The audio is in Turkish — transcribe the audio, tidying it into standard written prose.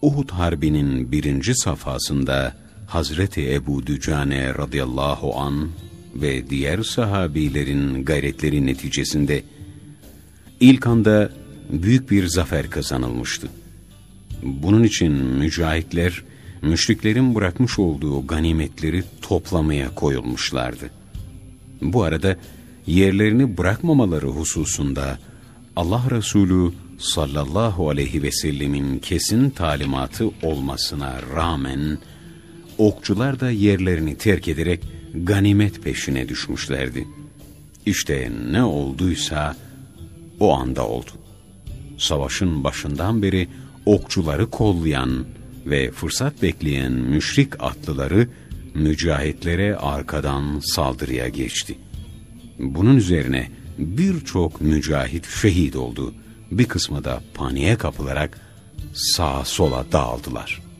Uhud Harbi'nin 1. safhasında Hazreti Ebu Dücane radıyallahu an ve diğer sahabilerin gayretleri neticesinde ilk anda büyük bir zafer kazanılmıştı. Bunun için mücahitler, müşriklerin bırakmış olduğu ganimetleri toplamaya koyulmuşlardı. Bu arada yerlerini bırakmamaları hususunda Allah Resulü sallallahu aleyhi ve sellemin kesin talimatı olmasına rağmen okçular da yerlerini terk ederek ganimet peşine düşmüşlerdi. İşte ne olduysa o anda oldu. Savaşın başından beri okçuları kollayan ve fırsat bekleyen müşrik atlıları mücahitlere arkadan saldırıya geçti. Bunun üzerine birçok mücahit şehit oldu. Bir kısmı da paniğe kapılarak sağa sola dağıldılar.